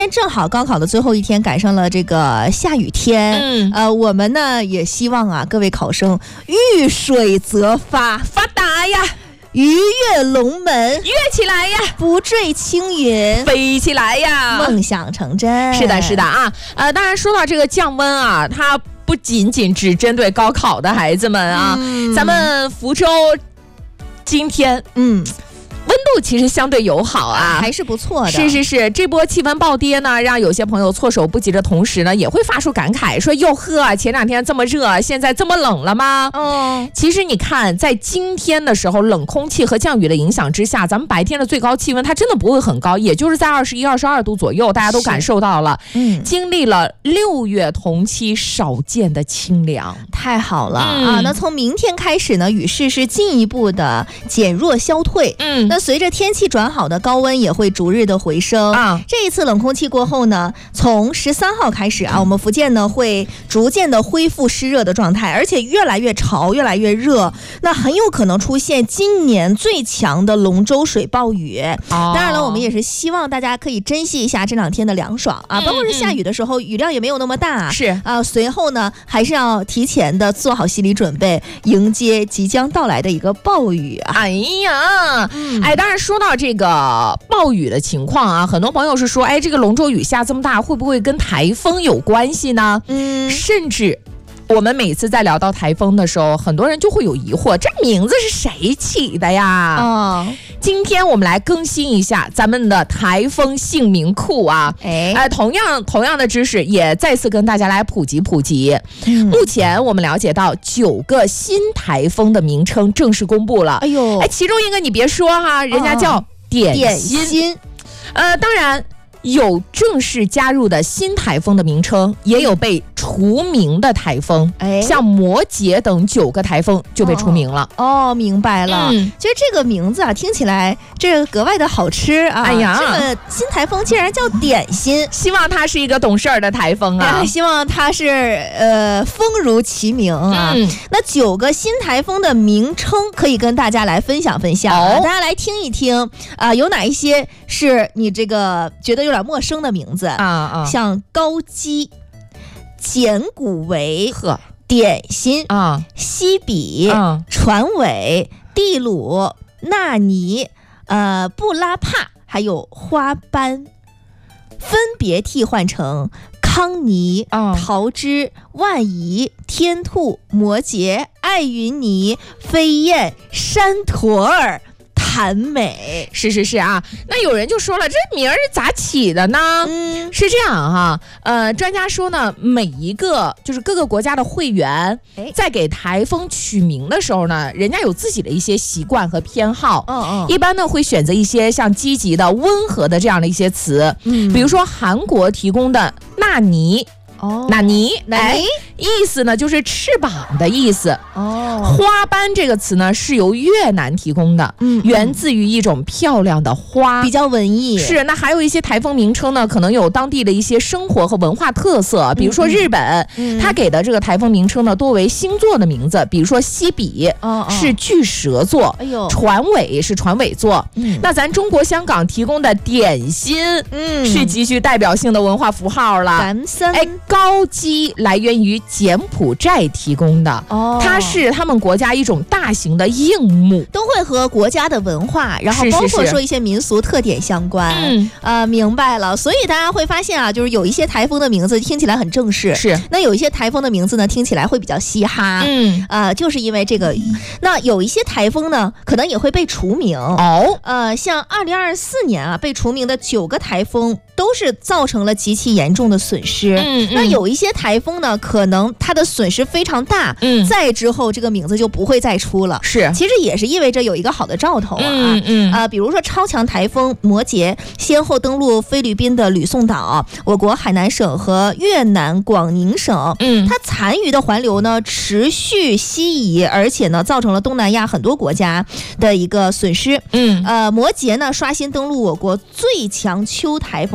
正好高考的最后一天，赶上了这个下雨天。我们呢也希望啊，各位考生遇水则发， 发达呀， 鱼跃龙门， 跃起来呀， 不坠青云， 飞起来呀， 梦想成真。 是的，是的啊。当然说到这个降温啊，它不仅仅只针对高考的孩子们啊，咱们福州今天温度其实相对友好啊， 还是不错的。 是，这波气温暴跌呢，让有些朋友措手不及的同时呢，也会发出感慨，说哟呵，前2天这么热，现在这么冷了吗？其实你看，在今天的时候，冷空气和降雨的影响之下，咱们白天的最高气温它真的不会很高，也就是在21、22度左右，大家都感受到了。经历了6月同期少见的清凉， 太好了啊！那从明天开始呢，雨势是进一步的减弱消退。那随着天气转好的高温也会逐日的回升。这一次冷空气过后呢，从13号开始啊，我们福建呢会逐渐的恢复湿热的状态，而且越来越潮，越来越热，那很有可能出现今年最强的龙舟水暴雨。当然了，我们也是希望大家可以珍惜一下这2天的凉爽啊，包括是下雨的时候，雨量也没有那么大。随后呢，还是要提前的做好心理准备，迎接即将到来的一个暴雨啊。 当然说到这个暴雨的情况啊，很多朋友是说，这个龙舟雨下这么大，会不会跟台风有关系呢？甚至我们每次在聊到台风的时候，很多人就会有疑惑，这名字是谁起的呀？今天我们来更新一下咱们的台风姓名库啊。同样的知识也再次跟大家来普及。目前我们了解到9个新台风的名称正式公布了。其中一个你别说哈，人家叫点心。当然有正式加入的新台风的名称，也有被除名的台风，像摩羯等9个台风就被除名了。 明白了。其实这个名字啊，听起来这个格外的好吃啊。这个新台风竟然叫点心， 希望它是一个懂事儿的台风啊， 希望它是风如其名啊。那9个新台风的名称可以跟大家来分享大家来听一听啊，有哪一些是你这个觉得有点陌生的名字像高基、简古维、点心西比、船尾、地鲁、纳尼、布拉帕，还有花斑，分别替换成康尼、桃枝、万宜、天兔、摩羯、爱云尼、飞燕、山驼儿、谭美。 是啊。那有人就说了，这名儿咋起的呢？是这样哈，专家说呢，每一个就是各个国家的会员在给台风取名的时候呢，人家有自己的一些习惯和偏好。一般呢会选择一些像积极的、温和的这样的一些词。比如说韩国提供的纳尼。纳尼意思呢就是翅膀的意思。花斑这个词呢是由越南提供的，源自于一种漂亮的花， 比较文艺。 那还有一些台风名称呢，可能有当地的一些生活和文化特色。比如说日本，它给的这个台风名称呢多为星座的名字，比如说西比是巨蛇座，船尾是船尾座。那咱中国香港提供的点心是极具代表性的文化符号了。高基来源于柬埔寨提供的，它是他们国家一种大型的硬木， 都会和国家的文化，然后包括说一些民俗特点相关。明白了。所以大家会发现啊，就是有一些台风的名字听起来很正式，那有一些台风的名字呢听起来会比较嘻哈。就是因为这个。那有一些台风呢可能也会被除名。像2024年啊被除名的9个台风都是造成了极其严重的损失。那有一些台风呢，可能它的损失非常大，再之后这个名字就不会再出了。其实也是意味着有一个好的兆头啊。比如说超强台风摩羯先后登陆菲律宾的吕宋岛、我国海南省和越南广宁省。它残余的环流呢持续西移，而且呢造成了东南亚很多国家的一个损失。摩羯呢刷新登陆我国最强秋台风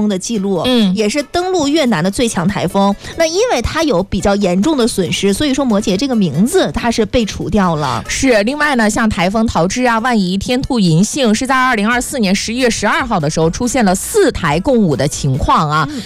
风的记录，也是登陆越南的最强台风。那因为它有比较严重的损失，所以说摩羯这个名字它是被除掉了。 是，另外呢，像台风桃之啊、万宜、天兔、银杏，是在2024年11月12号的时候出现了4台共舞的情况啊。